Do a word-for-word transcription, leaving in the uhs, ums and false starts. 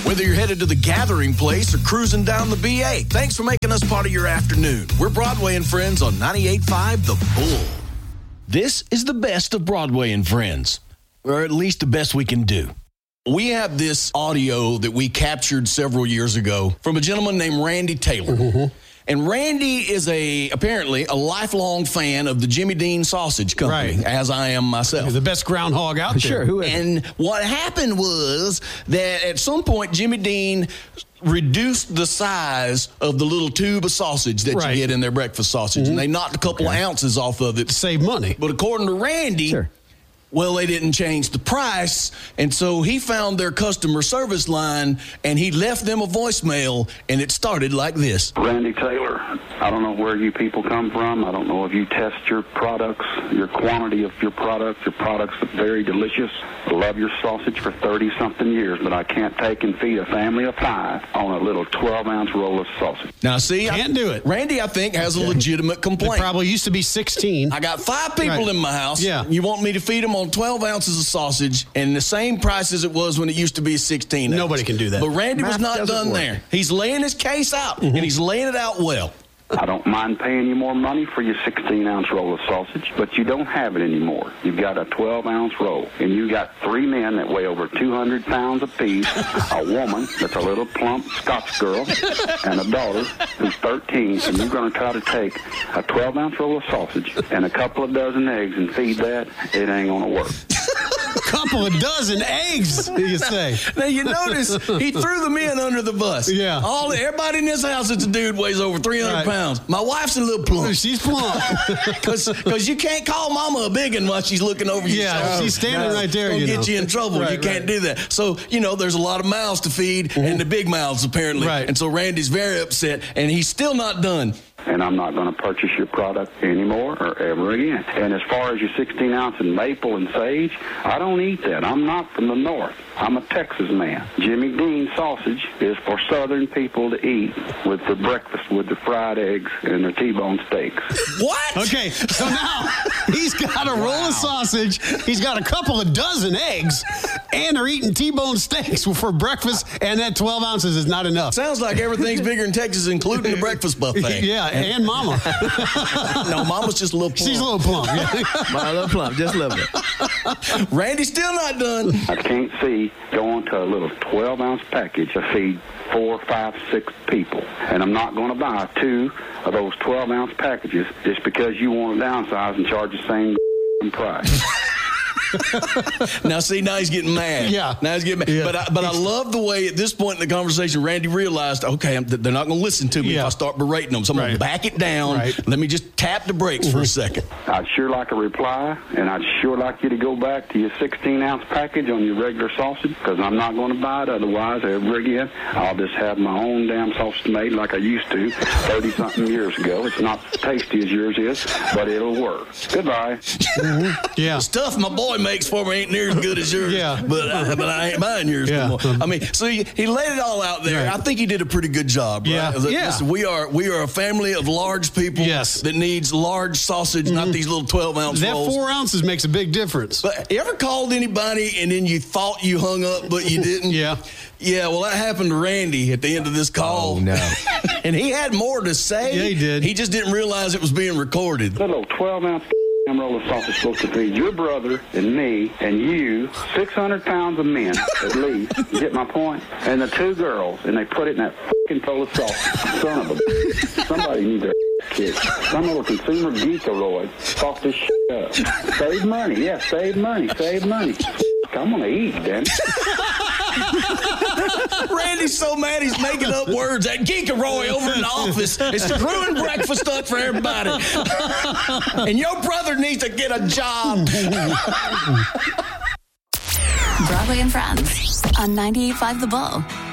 Whether you're headed to the Gathering Place or cruising down the B A, thanks for making us part of your afternoon. We're Broadway and Friends on ninety-eight point five The Bull. This is the best of Broadway and Friends, or at least the best we can do. We have this audio that we captured several years ago from a gentleman named Randy Taylor. Mm-hmm. And Randy is a apparently a lifelong fan of the Jimmy Dean Sausage Company, right, as I am myself. You're the best groundhog out there. Sure. Who and what happened was that at some point Jimmy Dean reduced the size of the little tube of sausage that right. you get in their breakfast sausage, mm-hmm. and they knocked a couple okay. of ounces off of it to save money. But according to Randy, sure. well, they didn't change the price, and so he found their customer service line, and he left them a voicemail, and it started like this. Randy Taylor, I don't know where you people come from. I don't know if you test your products, your quantity of your products. Your products are very delicious. I love your sausage for thirty-something years, but I can't take and feed a family of five on a little twelve-ounce roll of sausage. Now, see, can't I, do it. Randy, I think, has a legitimate complaint. It probably used to be sixteen. I got five people right. in my house. Yeah. You want me to feed them on twelve ounces of sausage and the same price as it was when it used to be sixteen. Nobody can do that. But Randy Math was not done work. there. He's laying his case out, mm-hmm. and he's laying it out well. I don't mind paying you more money for your sixteen-ounce roll of sausage, but you don't have it anymore. You've got a twelve-ounce roll, and you got three men that weigh over two hundred pounds apiece, a woman that's a little plump Scotch girl, and a daughter who's thirteen, and you're going to try to take a twelve-ounce roll of sausage and a couple of dozen eggs and feed that? It ain't going to work. A couple of dozen eggs, you say. Now, you notice he threw the men under the bus. Yeah. All everybody in this house that's a dude weighs over three hundred right. pounds. My wife's a little plump. She's plump. Because you can't call mama a big one while she's looking over you. Yeah, shoulder. she's standing no, right there. Gonna you get know. you in trouble. Right, you can't right. do that. So, you know, there's a lot of mouths to feed, mm-hmm. and the big mouths, apparently. Right. And so Randy's very upset, and he's still not done. And I'm not going to purchase your product anymore or ever again. And as far as your sixteen-ounce and maple and sage, I don't eat that. I'm not from the north. I'm a Texas man. Jimmy Dean sausage is for southern people to eat with their breakfast, with their fried eggs and their T-bone steaks. What? Okay, so now he's got a roll wow. of sausage, he's got a couple of dozen eggs, and they're eating T-bone steaks for breakfast, and that twelve ounces is not enough. Sounds like everything's bigger in Texas, including the breakfast buffet. Yeah, and mama. No, mama's just a little plump. She's a little plump. Yeah. My little plump, just a little bit. Randy's still not done. I can't see going to a little twelve-ounce package to feed four, five, six people. And I'm not going to buy two of those twelve-ounce packages just because you want to downsize and charge the same price. Now, see, now he's getting mad. Yeah. Now he's getting mad. Yeah. But I, but I love the way at this point in the conversation, Randy realized, okay, I'm, they're not going to listen to me yeah. if I start berating them. So I'm right. going to back it down. Right. Let me just tap the brakes mm-hmm. for a second. I'd sure like a reply, and I'd sure like you to go back to your sixteen-ounce package on your regular sausage, because I'm not going to buy it otherwise ever again. I'll just have my own damn sausage made like I used to thirty-something years ago. It's not as tasty as yours is, but it'll work. Goodbye. Mm-hmm. Yeah. The stuff my boy makes for me ain't near as good as yours. Yeah. But I, but I ain't buying yours yeah. no more. I mean, so he, he laid it all out there. Right. I think he did a pretty good job. Right? Yeah. Listen, yeah. we are we are a family of large people yes. that needs large sausage, mm-hmm. not these little twelve-ounce that rolls. That four ounces makes a big difference. But you ever called anybody and then you thought you hung up, but you didn't? Yeah. Yeah, well, that happened to Randy at the end of this call. Oh, no. And he had more to say. Yeah, he did. He just didn't realize it was being recorded. That little twelve-ounce roll of sausage is supposed to feed your brother and me and you six hundred pounds of men, at least. You get my point? And the two girls, and they put it in that fucking bowl of sausage. Son of a... Somebody needs their kid. Some little consumer geekaroid fuck this shit up. Save money. Yeah, save money. Save money. I'm going to eat, damn it. Randy's so mad he's making up words. That Geekaroy over in the office is screwing breakfast up for everybody. And your brother needs to get a job. Broadway and Friends on ninety-eight point five The Bull.